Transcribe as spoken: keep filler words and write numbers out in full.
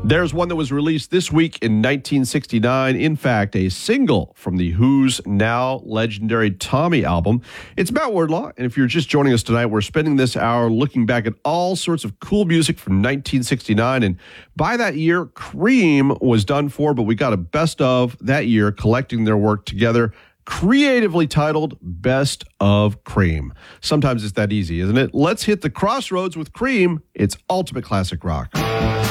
There's one that was released this week in nineteen sixty-nine. In fact, a single from the Who's now legendary Tommy album. It's Matt Wardlaw, and if you're just joining us tonight, we're spending this hour looking back at all sorts of cool music from nineteen sixty-nine. And by that year, Cream was done for, but we got a best of that year, collecting their work together, creatively titled Best of Cream. Sometimes it's that easy, isn't it? Let's hit the crossroads with Cream. It's ultimate classic rock.